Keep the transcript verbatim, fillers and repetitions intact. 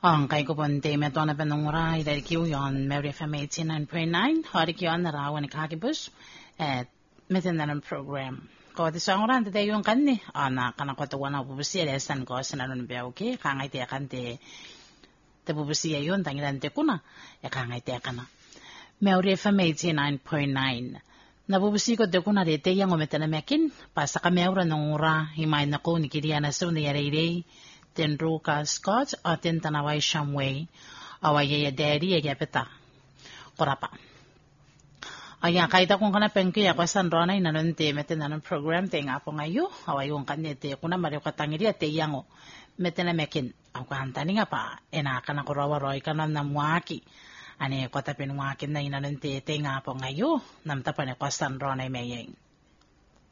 Ang kay ko ponte me to na penungura ida kiu yon Mary F M eighty-nine point nine hari ki on ra wan kakibus at meten nan program ko ti sanguran te yon kanni ana kana ko to wana bubusi ele san ko sinanon be okay kangai te kante te bubusi yon tangiran te kuna ya kangai te kana Mary F M eighty-nine point nine na bubusi ko te kuna re te yang o metana mekin pasa ka meura nungura himay na ko ni kiriana so ni yare ten ruka Scott o ten tanaway shamway away ya daddy ya peta korapa aya kaita kung kana pengki ya kwasan rona ina nonte meten nanon program te nga po ngayo away yung kanete kuna mario katangiri te yango meten na mekin ang kantani nga pa ena kana korawa roy kanan na muaki ane kota penwakin na ina nonte te nga po ngayo namta pa ne kwasan rona mayeng